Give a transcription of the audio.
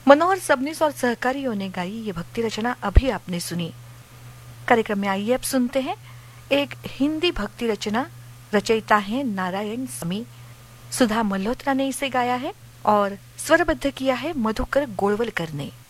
मनोहर सबनीस और सहकारियों ने गाई ये भक्ति रचना अभी आपने सुनी। कार्यक्रम में आइए अब सुनते हैं एक हिंदी भक्ति रचना। रचयिता है नारायण समी। सुधा मल्होत्रा ने इसे गाया है और स्वरबद्ध किया है मधुकर गोळवलकर ने।